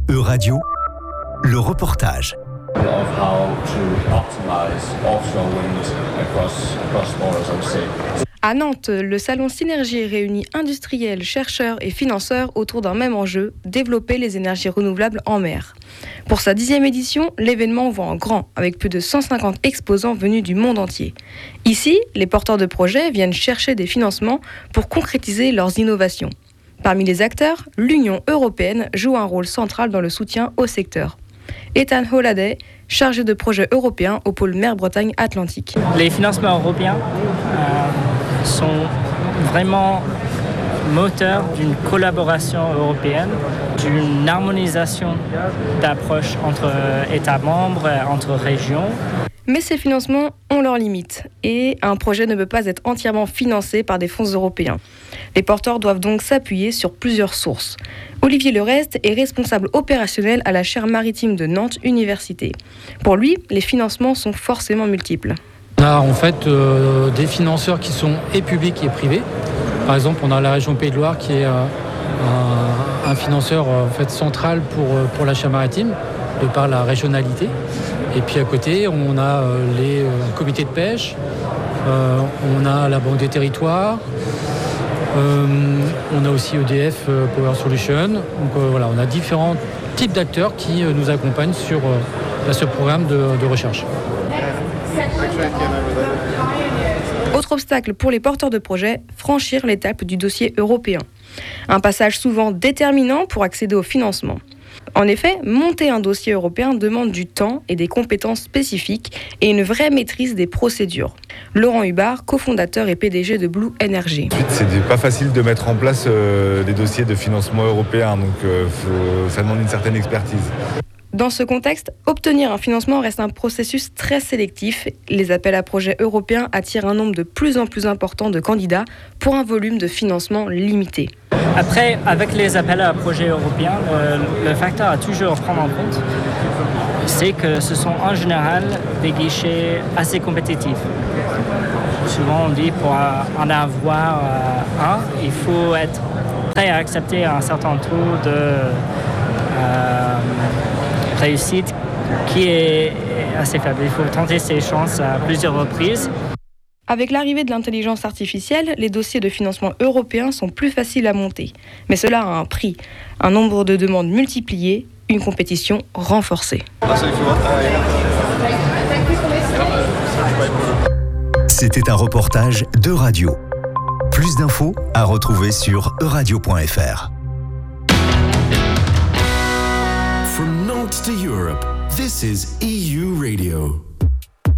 Euradio, le reportage. Of how to optimize offshore wind across borders, I would say. À Nantes, le salon Synergie réunit industriels, chercheurs et financeurs autour d'un même enjeu, développer les énergies renouvelables en mer. Pour sa 10e édition, l'événement voit en grand, avec plus de 150 exposants venus du monde entier. Ici, les porteurs de projets viennent chercher des financements pour concrétiser leurs innovations. Parmi les acteurs, l'Union européenne joue un rôle central dans le soutien au secteur. Ethan Holliday, chargé de projet européen au pôle Mer-Bretagne Atlantique. Les financements européens sont vraiment moteurs d'une collaboration européenne, d'une harmonisation d'approche entre États membres, entre régions. Mais ces financements ont leurs limites et un projet ne peut pas être entièrement financé par des fonds européens. Les porteurs doivent donc s'appuyer sur plusieurs sources. Olivier Lerest est responsable opérationnel à la chaire maritime de Nantes Université. Pour lui, les financements sont forcément multiples. On a en fait des financeurs qui sont et publics et privés. Par exemple, on a la région Pays de Loire qui est un financeur en fait, central pour la chaire maritime, de par la régionalité. Et puis à côté, on a les comités de pêche, on a la Banque des territoires, on a aussi EDF Power Solutions. Donc voilà, on a différents types d'acteurs qui nous accompagnent sur ce programme de recherche. Autre obstacle pour les porteurs de projets, franchir l'étape du dossier européen. Un passage souvent déterminant pour accéder au financement. En effet, monter un dossier européen demande du temps et des compétences spécifiques et une vraie maîtrise des procédures. Laurent Hubard, cofondateur et PDG de Blue Energy. C'est pas facile de mettre en place des dossiers de financement européen, donc ça demande une certaine expertise. Dans ce contexte, obtenir un financement reste un processus très sélectif. Les appels à projets européens attirent un nombre de plus en plus important de candidats pour un volume de financement limité. Après, avec les appels à projets européens, le facteur à toujours prendre en compte, c'est que ce sont en général des guichets assez compétitifs. Souvent on dit pour en avoir un, il faut être prêt à accepter un certain taux de réussite qui est assez faible. Il faut tenter ses chances à plusieurs reprises. Avec l'arrivée de l'intelligence artificielle, les dossiers de financement européens sont plus faciles à monter. Mais cela a un prix, un nombre de demandes multiplié, une compétition renforcée. C'était un reportage d'Euradio. Plus d'infos à retrouver sur euradio.fr. From Nantes to Europe, this is EU Radio.